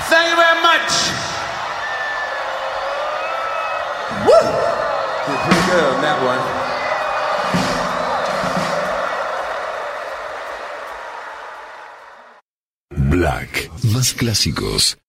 Thank you very much. Woo! Did pretty good on that one. Black, más clásicos